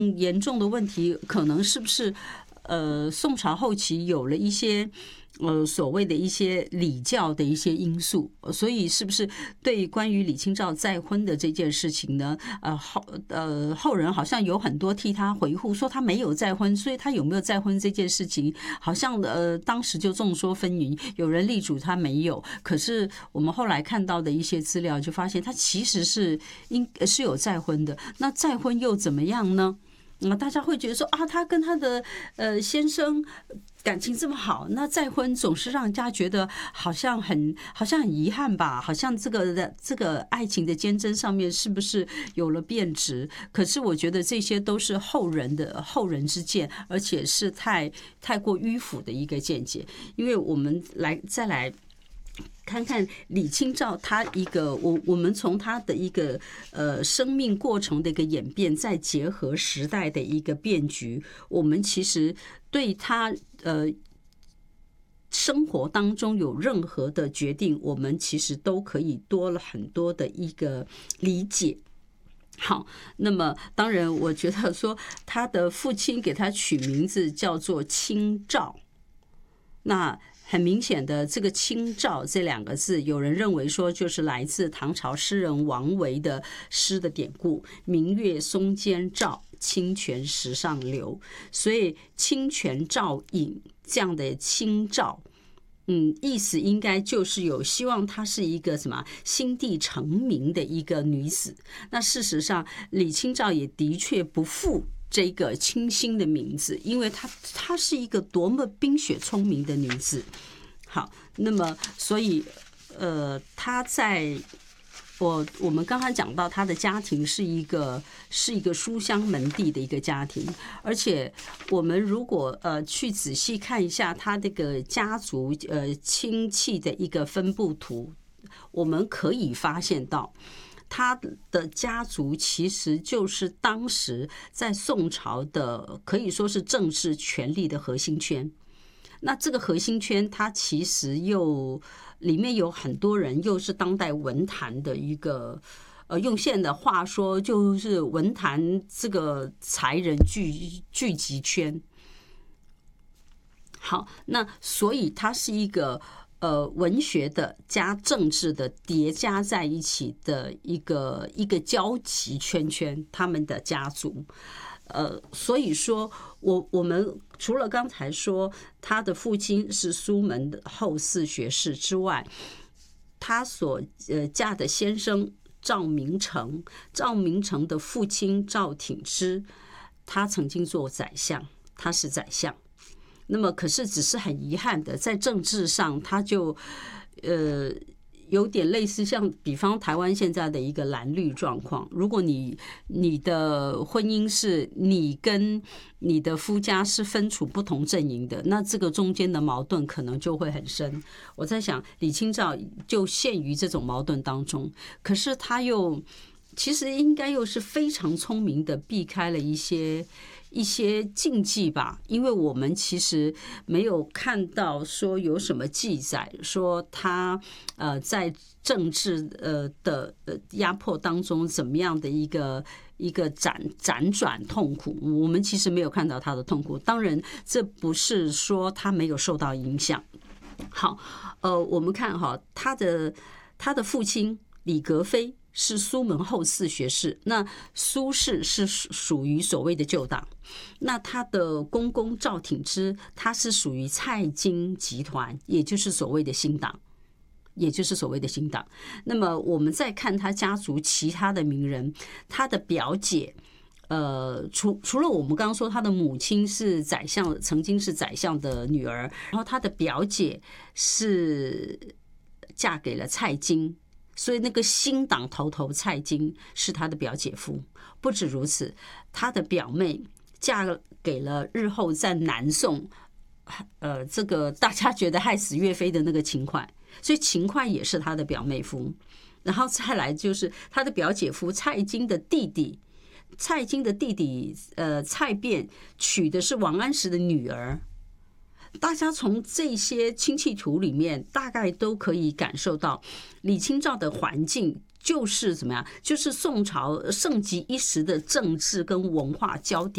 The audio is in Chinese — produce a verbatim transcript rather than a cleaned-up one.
严重的问题，可能是不是呃宋朝后期有了一些呃所谓的一些礼教的一些因素，所以是不是对关于李清照再婚的这件事情呢？呃后呃后人好像有很多替他回护，说他没有再婚，所以他有没有再婚这件事情，好像呃当时就众说纷纭，有人力主他没有，可是我们后来看到的一些资料就发现他其实是应是有再婚的，那再婚又怎么样呢？嗯，大家会觉得说啊，他跟他的呃先生感情这么好，那再婚总是让人家觉得好像很好像很遗憾吧，好像这个的这个爱情的坚贞上面是不是有了变质？可是我觉得这些都是后人的后人之见，而且是太太过迂腐的一个见解，因为我们来再来。看看李清照，他一个我我们从他的一个呃生命过程的一个演变，再结合时代的一个变局，我们其实对他呃生活当中有任何的决定，我们其实都可以多了很多的一个理解。好，那么当然，我觉得说他的父亲给他取名字叫做清照，那。很明显的，这个清照这两个字，有人认为说就是来自唐朝诗人王维的诗的典故“明月松间照，清泉石上流”，所以清泉照影这样的清照，嗯，意思应该就是有希望她是一个什么心地澄明的一个女子。那事实上，李清照也的确不负这个清新的名字，因为她她是一个多么冰雪聪明的女子。好，那么所以呃，她在我我们刚刚讲到，她的家庭是一个是一个书香门第的一个家庭，而且我们如果呃去仔细看一下她这个家族呃亲戚的一个分布图，我们可以发现到。他的家族其实就是当时在宋朝的可以说是政治权力的核心圈。那这个核心圈，它其实又里面有很多人，又是当代文坛的一个，呃，用现在的话说，就是文坛这个才人聚聚集圈。好，那所以它是一个。呃，文学的加政治的叠加在一起的一个一个交集圈圈，他们的家族，呃，所以说我我们除了刚才说他的父亲是苏门的后四学士之外，他所呃嫁的先生赵明诚，赵明诚的父亲赵挺之，他曾经做宰相，他是宰相。那么，可是只是很遗憾的，在政治上，他就呃有点类似像，比方台湾现在的一个蓝绿状况。如果你你的婚姻是你跟你的夫家是分处不同阵营的，那这个中间的矛盾可能就会很深。我在想，李清照就陷于这种矛盾当中，可是他又其实应该又是非常聪明的避开了一些。一些禁忌吧，因为我们其实没有看到说有什么记载说他呃在政治呃的呃压迫当中怎么样的一个一个辗辗转痛苦，我们其实没有看到他的痛苦。当然，这不是说他没有受到影响。好，呃，我们看哈，他的他的父亲李格非。是苏门后四学士，那苏轼是属于所谓的旧党，那他的公公赵挺之，他是属于蔡京集团，也就是所谓的新党，也就是所谓的新党。那么我们再看他家族其他的名人，他的表姐。呃，除除了我们刚刚说他的母亲是宰相，曾经是宰相的女儿，然后他的表姐是嫁给了蔡京。所以那个新党头头蔡京是他的表姐夫，不止如此，他的表妹嫁给了日后在南宋，呃，这个大家觉得害死岳飞的那个秦桧，所以秦桧也是他的表妹夫。然后再来就是他的表姐夫蔡京的弟弟，蔡京的弟弟呃蔡卞娶的是王安石的女儿。大家从这些亲戚图里面，大概都可以感受到李清照的环境就是怎么样，就是宋朝盛极一时的政治跟文化焦点。